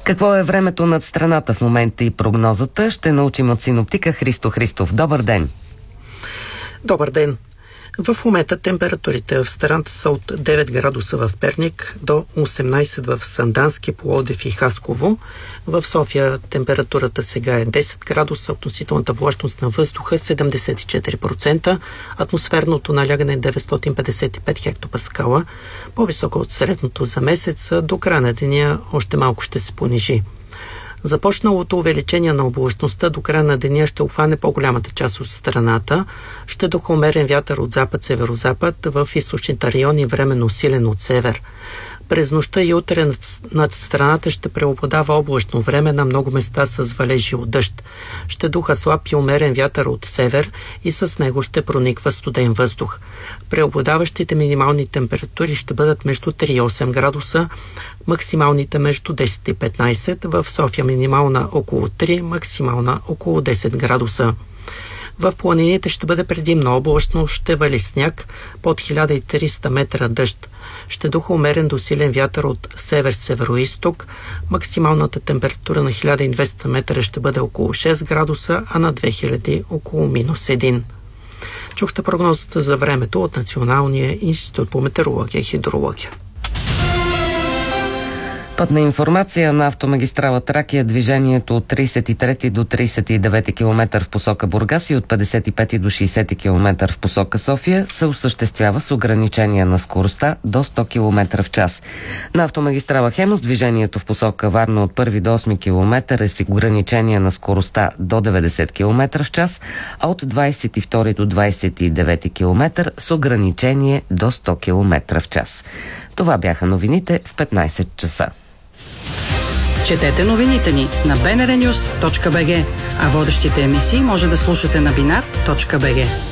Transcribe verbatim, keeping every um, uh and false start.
Какво е времето над страната в момента и прогнозата, ще научим от синоптика Христо Христов. Добър ден! Добър ден! В момента температурите в страната са от девет градуса в Перник до осемнайсет в Сандански, Пловдив и Хасково. В София температурата сега е десет градуса, относителната влажност на въздуха седемдесет и четири процента, атмосферното налягане е деветстотин петдесет и пет хектопаскала, по-високо от средното за месеца, до края на деня още малко ще се понижи. Започналото увеличение на облачността до края на деня ще обхване по-голямата част от страната. Ще духа умерен вятър от запад-северозапад, в източните райони временно усилен от север. През нощта и утре над страната ще преобладава облачно време, на много места с валежи от дъжд. Ще духа слаб и умерен вятър от север и с него ще прониква студен въздух. Преобладаващите минимални температури ще бъдат между три и осем градуса, максималните между десет и петнайсет, в София минимална около три, максимална около десет градуса. В планините ще бъде предимно облачно, ще вали сняг, под хиляда и триста метра дъжд. Ще духа умерен до силен вятър от север-североизток. Максималната температура на хиляда и двеста метра ще бъде около шест градуса, а на две хиляди около минус един. Чухте прогнозата за времето от Националния институт по метеорология и хидрология. Пътна информация на автомагистрала Тракия. Движението от трийсет и трети до трийсет и девети километър в посока Бургас и от петдесет и пети до шейсети километър в посока София се осъществява с ограничение на скоростта до сто километра в час. На автомагистрала Хемус движението в посока Варна от първи до осми километър е с ограничение на скоростта до деветдесет километра в час, а от двайсет и втори до двайсет и девети километър с ограничение до сто километра в час. Това бяха новините в петнайсет часа. Четете новините ни на би ен ар нюс точка би джи, а водещите емисии може да слушате на бинар точка би джи.